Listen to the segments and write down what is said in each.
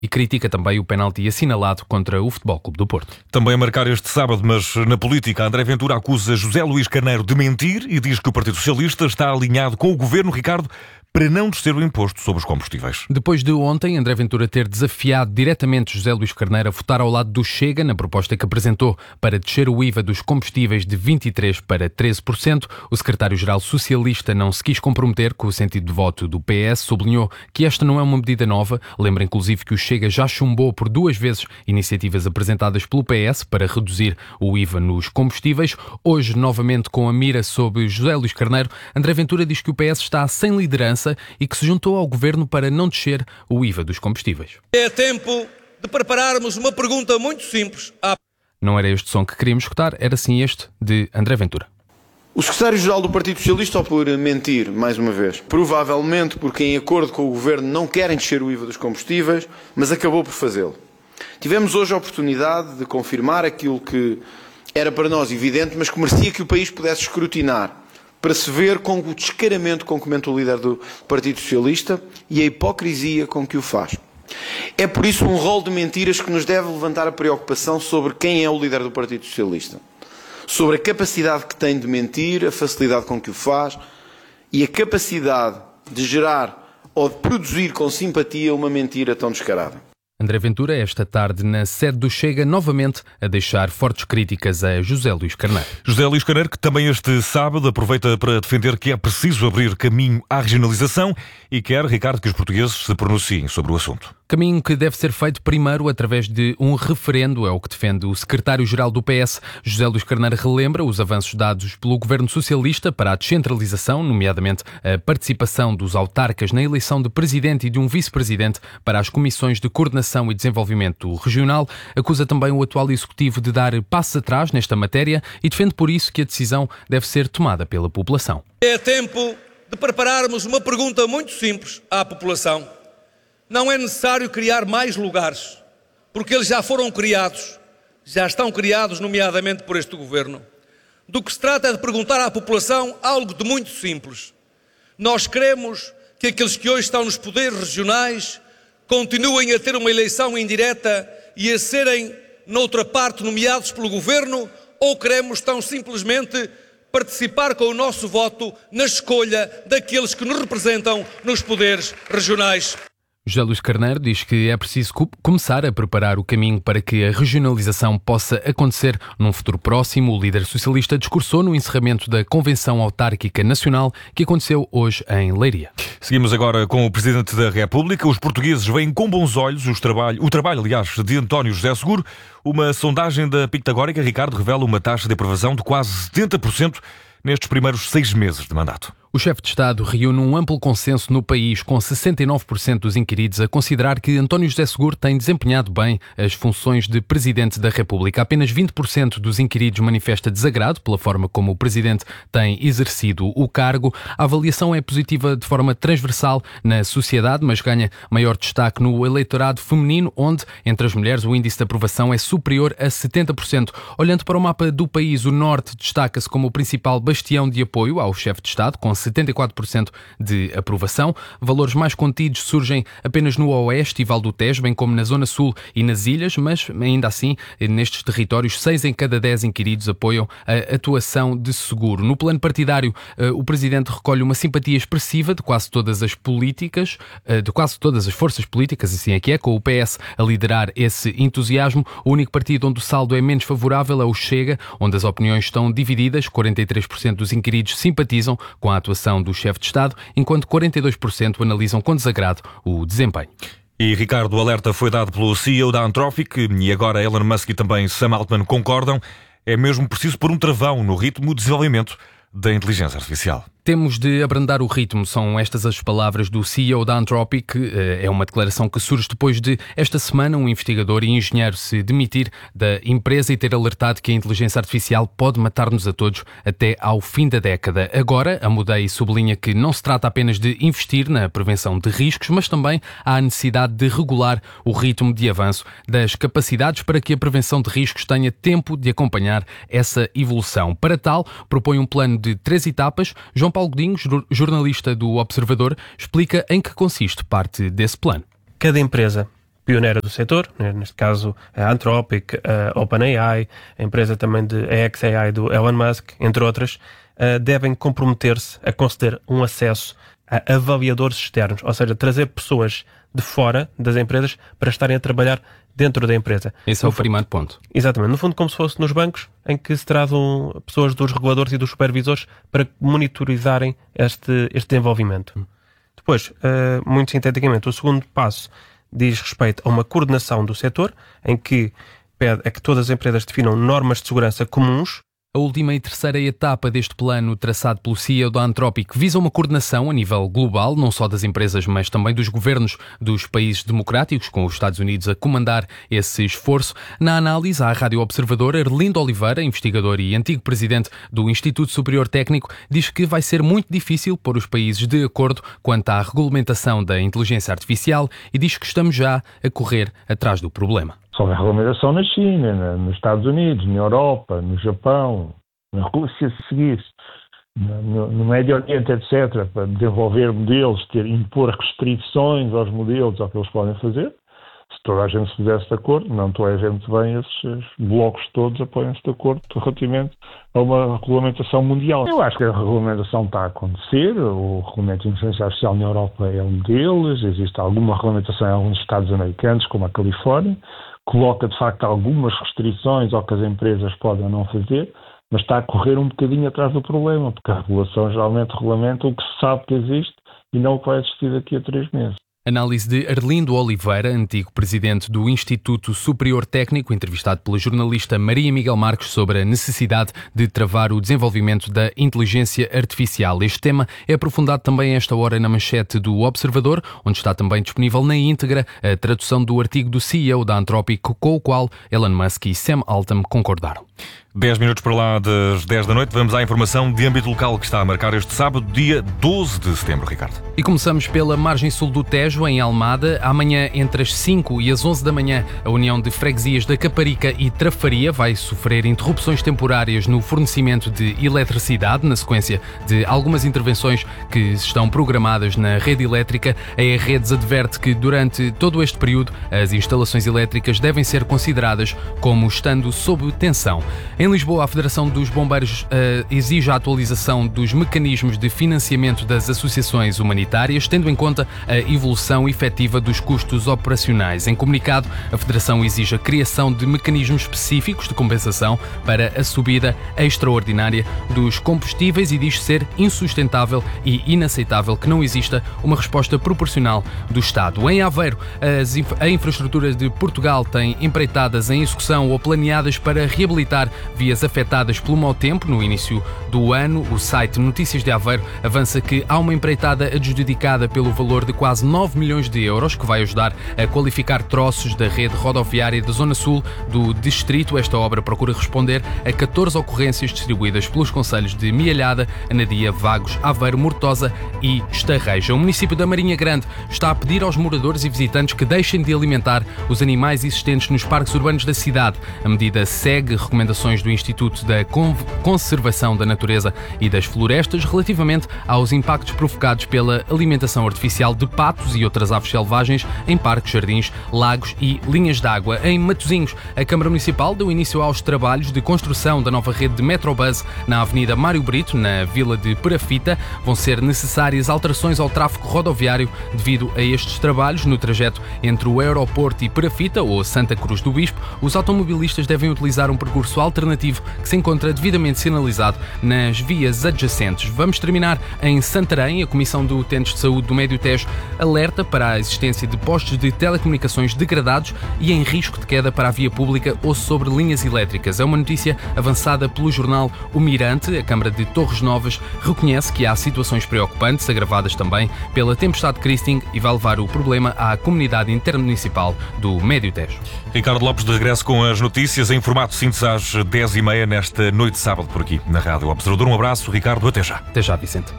E critica também o penalti assinalado contra o Futebol Clube do Porto. Também a marcar este sábado, mas na política, André Ventura acusa José Luís Carneiro de mentir e diz que o Partido Socialista está alinhado com o Governo, Ricardo, para não descer o imposto sobre os combustíveis. Depois de ontem, André Ventura ter desafiado diretamente José Luís Carneiro a votar ao lado do Chega na proposta que apresentou para descer o IVA dos combustíveis de 23% para 13%, o secretário-geral socialista não se quis comprometer com o sentido de voto do PS, sublinhou que esta não é uma medida nova, lembra inclusive que o Chega já chumbou por 2 vezes iniciativas apresentadas pelo PS para reduzir o IVA nos combustíveis. Hoje, novamente com a mira sobre José Luís Carneiro, André Ventura diz que o PS está sem liderança e que se juntou ao governo para não descer o IVA dos combustíveis. É tempo de prepararmos uma pergunta muito simples. Não era este som que queríamos escutar, era sim este de André Ventura. O secretário-geral do Partido Socialista optou por mentir, mais uma vez. Provavelmente porque, em acordo com o governo, não querem descer o IVA dos combustíveis, mas acabou por fazê-lo. Tivemos hoje a oportunidade de confirmar aquilo que era para nós evidente, mas que merecia que o país pudesse escrutinar, para se ver com o descaramento com que comenta o líder do Partido Socialista e a hipocrisia com que o faz. É por isso um rol de mentiras que nos deve levantar a preocupação sobre quem é o líder do Partido Socialista, sobre a capacidade que tem de mentir, a facilidade com que o faz e a capacidade de gerar ou de produzir com simpatia uma mentira tão descarada. André Ventura, esta tarde na sede do Chega, novamente a deixar fortes críticas a José Luís Carneiro. José Luís Carneiro, que também este sábado aproveita para defender que é preciso abrir caminho à regionalização e quer, Ricardo, que os portugueses se pronunciem sobre o assunto. Caminho que deve ser feito primeiro através de um referendo, é o que defende o secretário-geral do PS. José Luís Carneiro relembra os avanços dados pelo governo socialista para a descentralização, nomeadamente a participação dos autarcas na eleição de presidente e de um vice-presidente para as comissões de coordenação e desenvolvimento regional. Acusa também o atual executivo de dar passos atrás nesta matéria e defende por isso que a decisão deve ser tomada pela população. É tempo de prepararmos uma pergunta muito simples à população. Não é necessário criar mais lugares, porque eles já foram criados, já estão criados, nomeadamente por este governo. Do que se trata é de perguntar à população algo de muito simples. Nós queremos que aqueles que hoje estão nos poderes regionais continuem a ter uma eleição indireta e a serem, noutra parte, nomeados pelo governo, ou queremos tão simplesmente participar com o nosso voto na escolha daqueles que nos representam nos poderes regionais? José Luís Carneiro diz que é preciso começar a preparar o caminho para que a regionalização possa acontecer num futuro próximo. O líder socialista discursou no encerramento da Convenção Autárquica Nacional que aconteceu hoje em Leiria. Seguimos agora com o Presidente da República. Os portugueses veem com bons olhos o trabalho, aliás, de António José Seguro. Uma sondagem da Pitagórica, Ricardo, revela uma taxa de aprovação de quase 70% nestes primeiros 6 meses de mandato. O chefe de Estado reúne um amplo consenso no país, com 69% dos inquiridos a considerar que António José Seguro tem desempenhado bem as funções de Presidente da República. Apenas 20% dos inquiridos manifesta desagrado pela forma como o Presidente tem exercido o cargo. A avaliação é positiva de forma transversal na sociedade, mas ganha maior destaque no eleitorado feminino, onde, entre as mulheres, o índice de aprovação é superior a 70%. Olhando para o mapa do país, o Norte destaca-se como o principal bastião de apoio ao chefe de Estado, com 74% de aprovação. Valores mais contidos surgem apenas no Oeste e Val do Tejo, bem como na Zona Sul e nas Ilhas, mas ainda assim, nestes territórios, 6 em cada 10 inquiridos apoiam a atuação de Seguro. No plano partidário, o Presidente recolhe uma simpatia expressiva de quase todas as políticas, de quase todas as forças políticas, assim é que é, com o PS a liderar esse entusiasmo. O único partido onde o saldo é menos favorável é o Chega, onde as opiniões estão divididas. 43% dos inquiridos simpatizam com a atuação do chefe de Estado, enquanto 42% analisam com desagrado o desempenho. E, Ricardo, o alerta foi dado pelo CEO da Anthropic e agora Elon Musk e também Sam Altman concordam. É mesmo preciso pôr um travão no ritmo de desenvolvimento da inteligência artificial. Temos de abrandar o ritmo, são estas as palavras do CEO da Anthropic. É uma declaração que surge depois de, esta semana, um investigador e engenheiro se demitir da empresa e ter alertado que a inteligência artificial pode matar-nos a todos até ao fim da década. Agora, a Mudei sublinha que não se trata apenas de investir na prevenção de riscos, mas também há a necessidade de regular o ritmo de avanço das capacidades para que a prevenção de riscos tenha tempo de acompanhar essa evolução. Para tal, propõe um plano de 3 etapas. João Paulo Godinho, jornalista do Observador, explica em que consiste parte desse plano. Cada empresa pioneira do setor, neste caso a Anthropic, a OpenAI, a empresa também de xAI do Elon Musk, entre outras, devem comprometer-se a conceder um acesso a avaliadores externos, ou seja, trazer pessoas de fora das empresas para estarem a trabalhar dentro da empresa. Esse é o primeiro ponto. Exatamente. No fundo, como se fosse nos bancos, em que se trazem pessoas dos reguladores e dos supervisores para monitorizarem este desenvolvimento. Depois, muito sinteticamente, o segundo passo diz respeito a uma coordenação do setor, em que pede a que todas as empresas definam normas de segurança comuns. A última e terceira etapa deste plano, traçado pelo CEO da Anthropic, visa uma coordenação a nível global, não só das empresas, mas também dos governos dos países democráticos, com os Estados Unidos a comandar esse esforço. Na análise à Rádio Observador, Arlindo Oliveira, investigador e antigo presidente do Instituto Superior Técnico, diz que vai ser muito difícil pôr os países de acordo quanto à regulamentação da inteligência artificial e diz que estamos já a correr atrás do problema. Só há regulamentação na China, nos Estados Unidos, na Europa, no Japão, na Rússia, se seguisse, no Médio Oriente, etc., para desenvolver modelos, impor restrições aos modelos, ao que eles podem fazer. Se toda a gente se pusesse de acordo, não toda a gente bem, esses blocos todos apoiam-se de acordo relativamente a uma regulamentação mundial. Eu acho que a regulamentação está a acontecer, o regulamento de inteligência artificial na Europa é um deles, existe alguma regulamentação em alguns estados americanos, como a Califórnia, coloca de facto algumas restrições ao que as empresas podem ou não fazer, mas está a correr um bocadinho atrás do problema, porque a regulação geralmente regulamenta o que se sabe que existe e não o que vai existir daqui a 3 meses. Análise de Arlindo Oliveira, antigo presidente do Instituto Superior Técnico, entrevistado pela jornalista Maria Miguel Marques sobre a necessidade de travar o desenvolvimento da inteligência artificial. Este tema é aprofundado também a esta hora na manchete do Observador, onde está também disponível na íntegra a tradução do artigo do CEO da Anthropic, com o qual Elon Musk e Sam Altman concordaram. 10 minutos para lá das 10 da noite, vamos à informação de âmbito local que está a marcar este sábado, dia 12 de setembro, Ricardo. E começamos pela margem sul do Tejo, em Almada. Amanhã, entre as 5 e as 11 da manhã, a União de Freguesias da Caparica e Trafaria vai sofrer interrupções temporárias no fornecimento de eletricidade, na sequência de algumas intervenções que estão programadas na rede elétrica. A E-Redes adverte que, durante todo este período, as instalações elétricas devem ser consideradas como estando sob tensão. Em Lisboa, a Federação dos Bombeiros exige a atualização dos mecanismos de financiamento das associações humanitárias, tendo em conta a evolução efetiva dos custos operacionais. Em comunicado, a Federação exige a criação de mecanismos específicos de compensação para a subida extraordinária dos combustíveis e diz ser insustentável e inaceitável que não exista uma resposta proporcional do Estado. Em Aveiro, a infraestrutura de Portugal tem empreitadas em execução ou planeadas para reabilitar vias afetadas pelo mau tempo. No início do ano, o site Notícias de Aveiro avança que há uma empreitada adjudicada pelo valor de quase 9 milhões de euros, que vai ajudar a qualificar troços da rede rodoviária da Zona Sul do distrito. Esta obra procura responder a 14 ocorrências distribuídas pelos concelhos de Mialhada, Anadia, Vagos, Aveiro, Mortosa e Estarreja. O município da Marinha Grande está a pedir aos moradores e visitantes que deixem de alimentar os animais existentes nos parques urbanos da cidade. A medida segue recomendações do Instituto da Conservação da Natureza e das Florestas relativamente aos impactos provocados pela alimentação artificial de patos e outras aves selvagens em parques, jardins, lagos e linhas d'água. Em Matosinhos, a Câmara Municipal deu início aos trabalhos de construção da nova rede de Metrobus na Avenida Mário Brito, na Vila de Perafita. Vão ser necessárias alterações ao tráfego rodoviário devido a estes trabalhos. No trajeto entre o aeroporto e Perafita, ou Santa Cruz do Bispo, os automobilistas devem utilizar um percurso alternativo que se encontra devidamente sinalizado nas vias adjacentes. Vamos terminar em Santarém. A Comissão de Utentes de Saúde do Médio Tejo alerta para a existência de postos de telecomunicações degradados e em risco de queda para a via pública ou sobre linhas elétricas. É uma notícia avançada pelo jornal O Mirante. A Câmara de Torres Novas reconhece que há situações preocupantes, agravadas também pela tempestade Christine, e vai levar o problema à comunidade intermunicipal do Médio Tejo. Ricardo Lopes de regresso com as notícias em formato síntese às 10h30 nesta noite de sábado por aqui na Rádio Observador. Um abraço, Ricardo, até já. Até já, Vicente.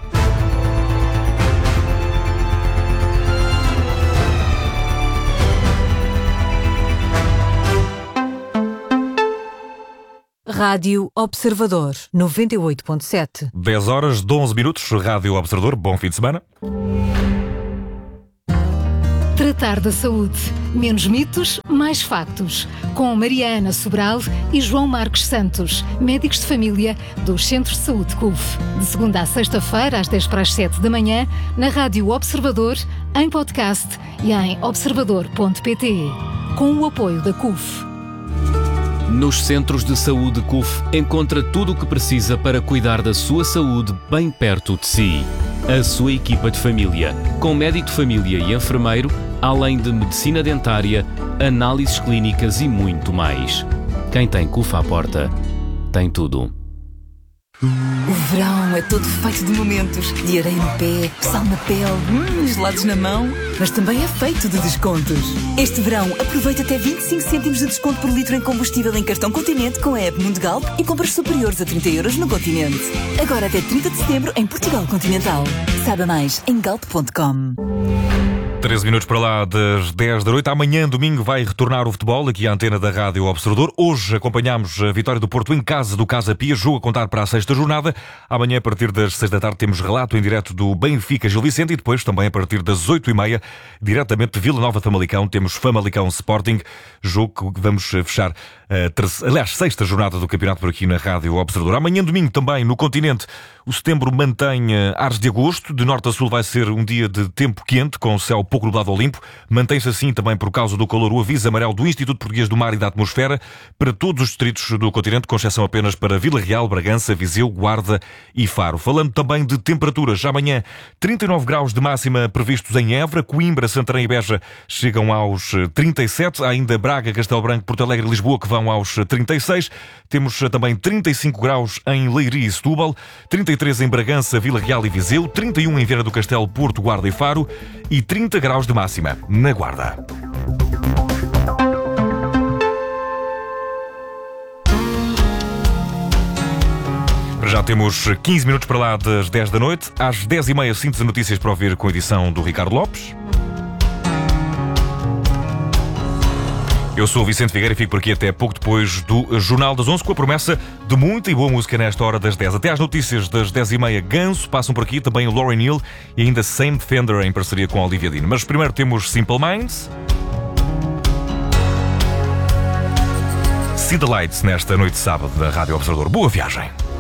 Rádio Observador 98.7. 10 horas, 11 minutos, Rádio Observador, bom fim de semana. Tratar da saúde. Menos mitos, mais factos. Com Maria Ana Sobral e João Marcos Santos, médicos de família dos Centros de Saúde CUF. De segunda a sexta-feira, às 10:07 da manhã, na Rádio Observador, em podcast e em observador.pt. Com o apoio da CUF. Nos Centros de Saúde CUF encontra tudo o que precisa para cuidar da sua saúde bem perto de si. A sua equipa de família, com médico de família e enfermeiro, além de medicina dentária, análises clínicas e muito mais. Quem tem CUF à porta, tem tudo. O verão é todo feito de momentos, de areia no pé, sal na pele, gelados na mão, mas também é feito de descontos. Este verão, aproveita até 25 cêntimos de desconto por litro em combustível em cartão Continente com a app Mundigalp e compras superiores a 30 € no Continente. Agora até 30 de setembro em Portugal Continental. Saiba mais em galp.com. 13 minutos para lá das 10 da noite. Amanhã, domingo, vai retornar o futebol aqui à antena da Rádio Observador. Hoje acompanhamos a vitória do Porto em casa do Casa Pia, jogo a contar para a sexta jornada. Amanhã, a partir das 6 da tarde, temos relato em direto do Benfica Gil Vicente e depois também a partir das 8h30, diretamente de Vila Nova de Famalicão, temos Famalicão Sporting, jogo que vamos fechar sexta jornada do campeonato por aqui na Rádio Observador. Amanhã, domingo, também no continente, o setembro mantém ares de agosto. De norte a sul vai ser um dia de tempo quente, com o céu pouco nublado ao limpo. Mantém-se assim também por causa do calor o aviso amarelo do Instituto Português do Mar e da Atmosfera para todos os distritos do continente, com exceção apenas para Vila Real, Bragança, Viseu, Guarda e Faro. Falando também de temperaturas, amanhã 39 graus de máxima previstos em Évora, Coimbra, Santarém e Beja chegam aos 37, há ainda Braga, Castelo Branco, Porto Alegre e Lisboa que vão aos 36. Temos também 35 graus em Leiria e Setúbal, 33 em Bragança, Vila Real e Viseu, 31 em Viana do Castelo, Porto, Guarda e Faro e 30 graus de máxima na Guarda. Já temos 15 minutos para lá das 10 da noite. Às 10h30, síntese de notícias para ouvir com a edição do Ricardo Lopes. Eu sou o Vicente Figueira e fico por aqui até pouco depois do Jornal das 11, com a promessa de muita e boa música nesta hora das 10. Até às notícias das 10h30, Ganso, passam por aqui também o Lauryn Hill e ainda Sam Fender em parceria com a Olivia Dean. Mas primeiro temos Simple Minds. See the Lights nesta noite de sábado da Rádio Observador. Boa viagem!